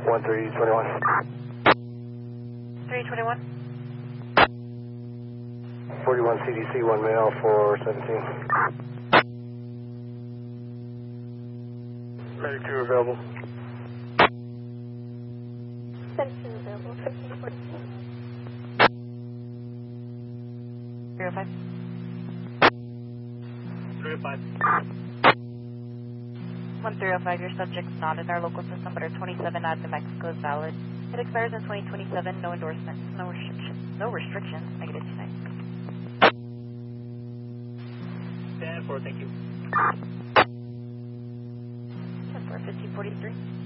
1321. 321. 41 CDC, 1 male, 417. Medic 2 available. 17 available, 1542. 305. 305. 1305, your subject's not in our local system, but our 27 out of New Mexico is valid. It expires in 2027, no endorsements, no restrictions, negative 29. 10-4, thank you. 10-4, 1543.